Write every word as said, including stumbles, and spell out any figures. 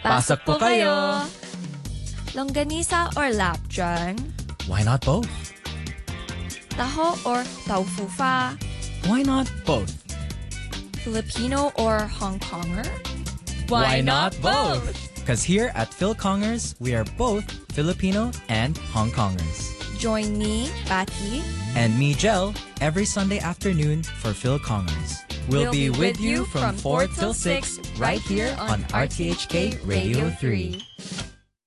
Pasok po kayo! Longganisa or lapjang? Why not both? Taho or tofu fa? Why not both? Filipino or Hong Konger? Why not both? Because here at Phil Kongers, we are both Filipino and Hong Kongers. Join me, Patty, and me, Jel, every Sunday afternoon for Phil Kongers. We'll, we'll be with you from four till six right here on R T H K Radio three.